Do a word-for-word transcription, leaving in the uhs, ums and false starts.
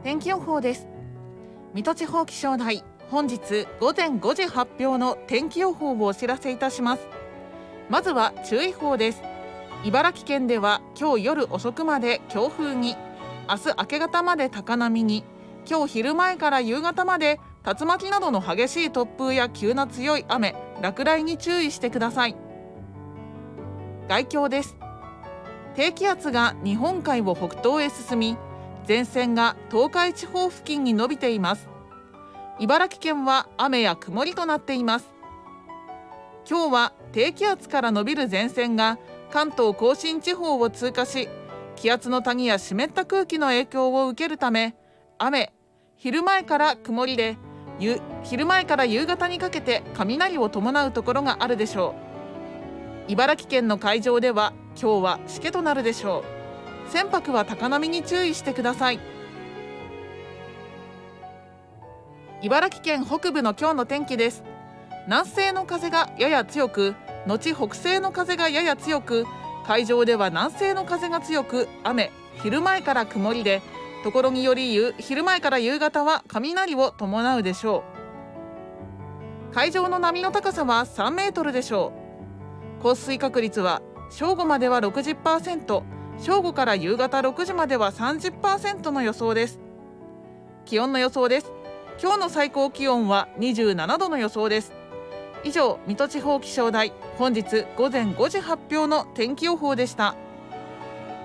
天気予報です。水戸地方気象台、本日午前ごじ発表の天気予報をお知らせいたします。まずは注意報です。茨城県では今日夜遅くまで強風に、明日明け方まで高波に、今日昼前から夕方まで竜巻などの激しい突風や急な強い雨、落雷に注意してください。概況です。低気圧が日本海を北東へ進み、前線が東海地方付近に伸びています。茨城県は雨や曇りとなっています。今日は低気圧から伸びる前線が関東甲信地方を通過し、気圧の谷や湿った空気の影響を受けるため、雨、昼前から曇りで、昼前から夕方にかけて雷を伴うところがあるでしょう。茨城県の海上では今日はしけとなるでしょう。船舶は高波に注意してください。茨城県北部の今日の天気です。南西の風がやや強く、後北西の風がやや強く、海上では南西の風が強く、雨、昼前から曇りで、ところにより昼前から夕方は雷を伴うでしょう。海上の波の高さはさんメートルでしょう。降水確率は正午までは ろくじゅっパーセント、正午から夕方ろくじまでは さんじゅっパーセント の予想です。気温の予想です。今日の最高気温はにじゅうななどの予想です。以上、水戸地方気象台、本日午前ごじ発表の天気予報でした。